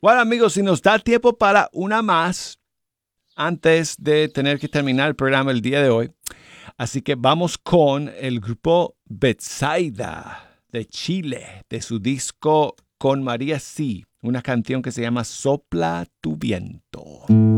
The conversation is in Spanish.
Bueno, amigos, si nos da tiempo para una más antes de tener que terminar el programa el día de hoy. Así que vamos con el grupo Betsaida de Chile, de su disco Con María Sí, una canción que se llama Sopla tu viento.